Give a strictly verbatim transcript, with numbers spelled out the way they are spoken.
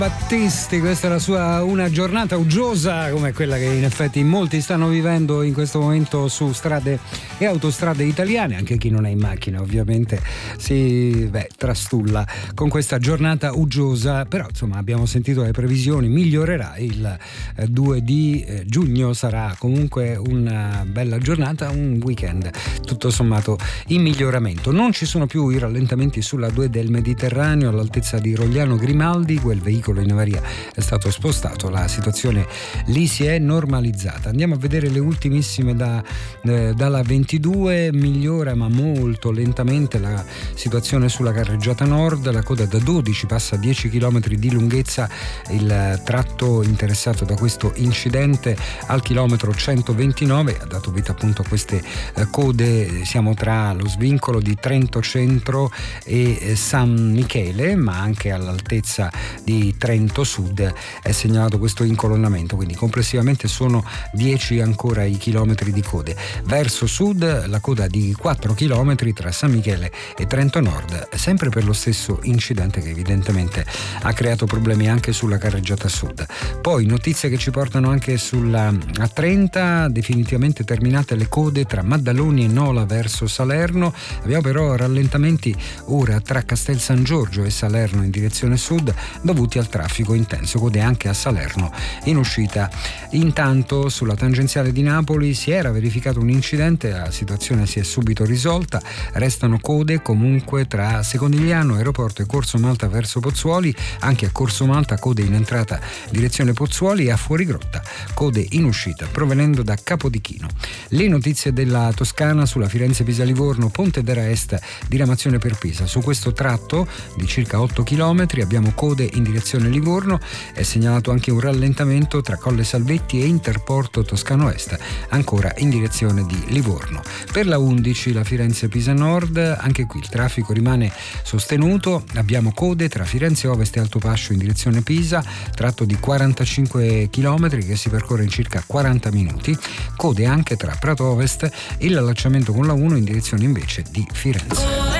Battisti, questa è la sua una giornata uggiosa come quella che in effetti molti stanno vivendo in questo momento su strade e autostrade italiane. Anche chi non è in macchina ovviamente si beh, trastulla con questa giornata uggiosa, però insomma abbiamo sentito le previsioni, migliorerà il due di giugno, sarà comunque una bella giornata, un weekend tutto sommato in miglioramento. Non ci sono più i rallentamenti sulla due del Mediterraneo all'altezza di Rogliano Grimaldi, quel veicolo in avaria è stato spostato, la situazione lì si è normalizzata. Andiamo a vedere le ultimissime da, eh, dalla ventidue, migliora ma molto lentamente la situazione sulla carreggiata nord, la coda da dodici passa a dieci chilometri di lunghezza, il tratto interessato da questo incidente al chilometro centoventinove ha dato vita appunto a queste eh, code, siamo tra lo svincolo di Trento Centro e eh, San Michele, ma anche all'altezza di Trento Sud è segnalato questo incolonnamento, quindi complessivamente sono dieci ancora i chilometri di code. Verso sud la coda di quattro chilometri tra San Michele e Trento Nord, sempre per lo stesso incidente che evidentemente ha creato problemi anche sulla carreggiata sud. Poi notizie che ci portano anche sulla A trenta, definitivamente terminate le code tra Maddaloni e Nola verso Salerno, abbiamo però rallentamenti ora tra Castel San Giorgio e Salerno in direzione sud dovuti al traffico intenso, code anche a Salerno in uscita. Intanto sulla tangenziale di Napoli si era verificato un incidente, la situazione si è subito risolta, restano code comunque tra Secondigliano, aeroporto e Corso Malta verso Pozzuoli, anche a Corso Malta code in entrata direzione Pozzuoli e a Fuorigrotta code in uscita provenendo da Capodichino. Le notizie della Toscana sulla Firenze-Pisa-Livorno, Ponte d'Era Est, diramazione per Pisa. Su questo tratto di circa otto chilometri abbiamo code in direzione Livorno, è segnalato anche un rallentamento tra Colle Salvetti e Interporto Toscano Est, ancora in direzione di Livorno. Per la undici, la Firenze-Pisa Nord, anche qui il traffico rimane sostenuto, abbiamo code tra Firenze Ovest e Altopascio in direzione Pisa, tratto di quarantacinque chilometri che si percorre in circa quaranta minuti, code anche tra Prato Ovest e l'allacciamento con la uno in direzione invece di Firenze.